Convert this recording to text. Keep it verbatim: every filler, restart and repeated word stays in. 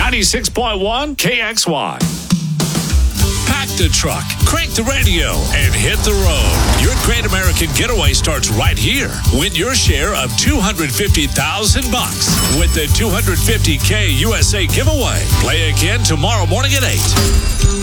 ninety-six point one K X Y. Pack the truck, crank the radio, and hit the road. Your Great American Getaway starts right here. Win your share of two hundred fifty thousand bucks with the two hundred fifty K U S A giveaway. Play again tomorrow morning at eight.